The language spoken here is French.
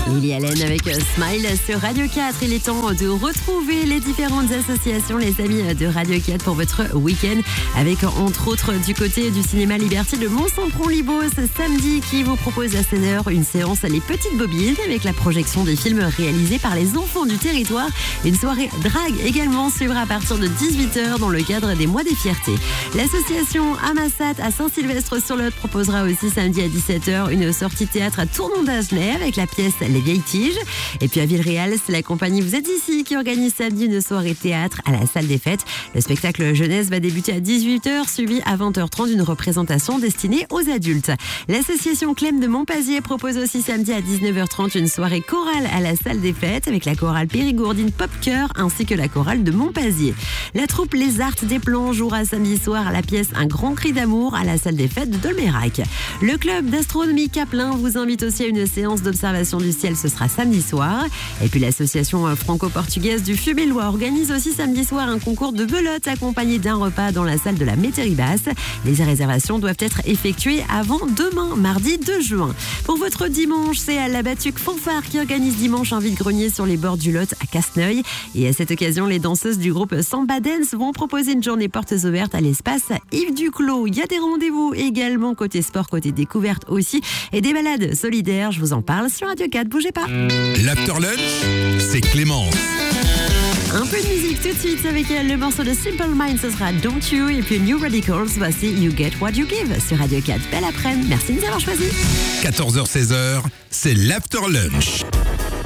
Lily Allen avec Smile sur Radio 4. Il est temps de retrouver les différentes associations, les amis de Radio 4 pour votre week-end. Avec entre autres du côté du cinéma Liberty de Mont-Sampron-Libos samedi qui vous propose à 16h une séance Les Petites Bobines avec la projection des films réalisés par les enfants du territoire. Une soirée drague également suivra à partir de 18h dans le cadre des Mois des Fiertés. L'association Amassat à Saint-Sylvestre-sur-Lot proposera aussi samedi à 17h une sortie théâtre à Tournon-d'Agenais avec la pièce Les Vieilles Tiges. Et puis à Villeréal, c'est la compagnie Vous êtes ici qui organise samedi une soirée théâtre à la salle des fêtes. Le spectacle jeunesse va débuter à 18h, suivi à 20h30 d'une représentation destinée aux adultes. L'association Clem de Montpazier propose aussi samedi à 19h30 une soirée chorale à la salle des fêtes avec la chorale Périgourdine Pop Chœur ainsi que la chorale de Montpazier. La troupe Les Arts des Plans jouera samedi soir à la pièce Un grand cri d'amour à la salle des fêtes de Dolmérac. Le club d'astronomie Caplin vous invite aussi à une séance d'observation du ciel, ce sera samedi soir. Et puis l'association franco-portugaise du Fiumélois organise aussi samedi soir un concours de belote accompagné d'un repas dans la salle de la Métairie Basse. Les réservations doivent être effectuées avant demain, mardi 2 juin. Pour votre dimanche, c'est à la Batuque Fanfare qui organise dimanche un vide-grenier sur les bords du Lot à Casseneuil. Et à cette occasion, les danseuses du groupe Samba Dance vont proposer une journée portes ouvertes à l'espace Yves Duclos. Il y a des rendez-vous également côté sport, côté découverte aussi et des balades solidaires. Je vous en parle sur Radio 4, bougez pas. L'After Lunch, c'est Clémence. Un peu de musique tout de suite avec le morceau de Simple Minds, ce sera Don't You et puis New Radicals, voici You Get What You Give sur Radio 4. Belle après-midi, merci de nous avoir choisis. 14h-16h, c'est l'After Lunch.